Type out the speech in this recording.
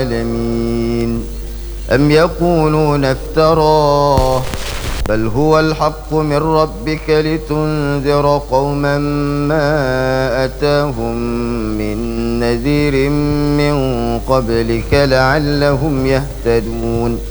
العالمين. أم يقولون افتراه بل هو الحق من ربك لتنذر قوما ما أتاهم من نذير من قبلك لعلهم يهتدون.